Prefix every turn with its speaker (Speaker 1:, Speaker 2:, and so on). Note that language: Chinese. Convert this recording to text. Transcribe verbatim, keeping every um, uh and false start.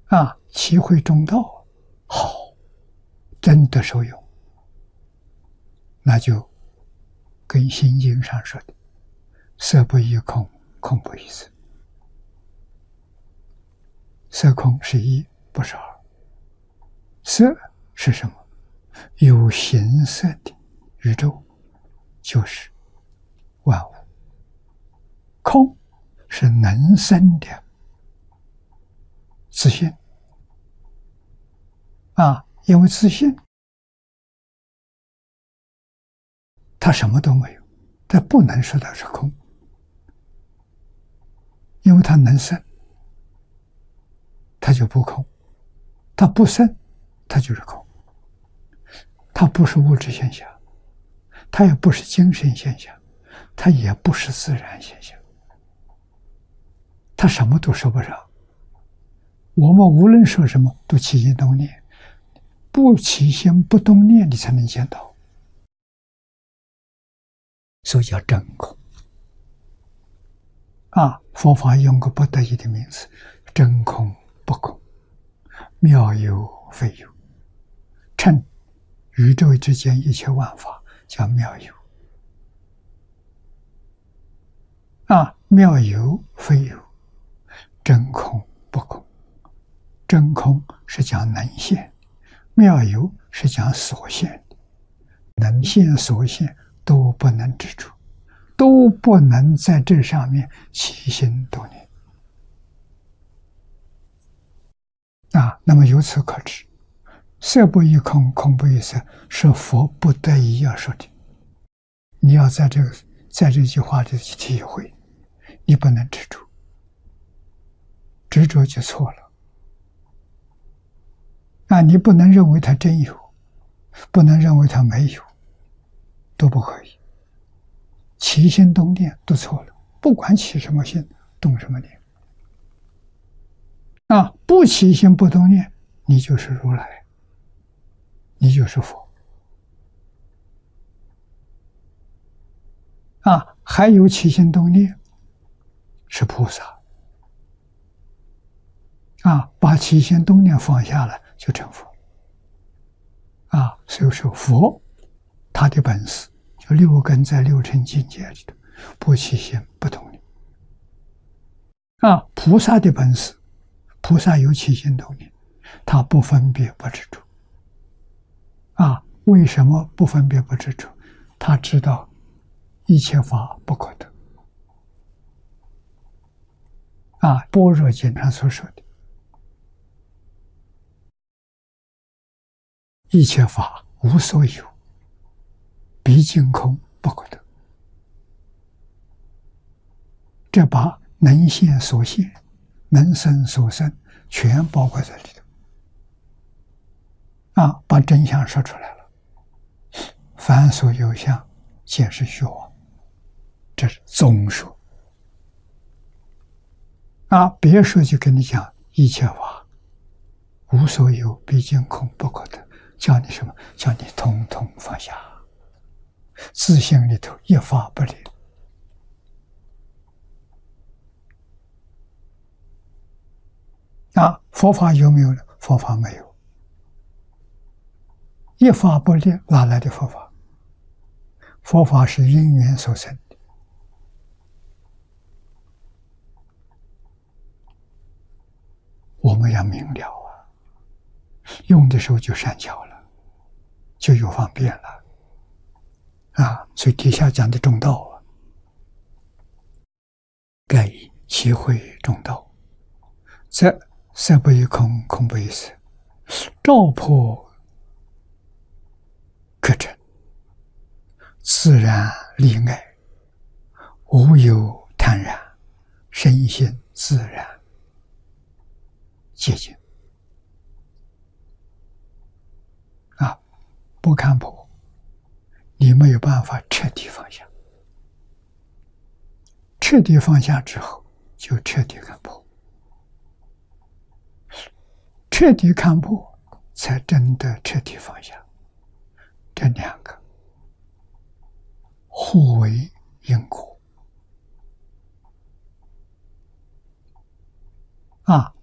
Speaker 1: 啊，其会中道，好，真的受用，那就跟《心经》上说的“色不异空，空不异色”，色空是一，不是二。色是什么？有形色的宇宙，就是万物。空是能生的自性啊，因为自性它什么都没有，它不能说它是空，因为它能生，它就不空；它不生，它就是空。它不是物质现象，它也不是精神现象，它也不是自然现象，它什么都说不上。我们无论说什么都起心动念，不起心不动念你才能见到，所以叫真空啊。佛法用个不得已的名词，真空不空，妙有非有，称宇宙之间一切万法叫妙有啊，妙有非有，真空不空。真空是讲能现，妙有是讲所现的，能现所现都不能执着，都不能在这上面起心动念啊。那么由此可知，色不异空，空不异色，是佛不得已要说的。你要在这个在这句话里去体会，你不能执着，执着就错了。啊，你不能认为它真有，不能认为它没有，都不可以。起心动念都错了，不管起什么心，动什么念。啊，不起心不动念，你就是如来，你就是佛。啊，还有起心动念，是菩萨。啊，把起心动念放下了，就成佛。啊，所以说佛他的本事，就六根在六尘境界里头，不起心不动念。啊，菩萨的本事，菩萨有起心动念，他不分别不执着。啊，为什么不分别不执着？他知道一切法不可得。啊，般若经上所说的一切法无所有，毕竟空不可得。这把能现所现，能生所生，全包括在里头。啊，把真相说出来了。凡所有相，皆是虚妄，这是总说。啊，别说就跟你讲一切法无所有，毕竟空不可得。叫你什么？叫你统统放下，自性里头一法不离。啊，佛法有没有呢？佛法没有，一法不离，哪来的佛法？佛法是因缘所生的。我们要明了啊，用的时候就善巧了，就有方便了啊！所以底下讲的中道啊，盖以其会中道，则色不异空，空不异色，照破可证，自然离爱，无有贪然，身心自然接近。啊，不看破，你没有办法彻底放下。彻底放下之后，就彻底看破。彻底看破，才真的彻底放下。这两个互为因果。啊，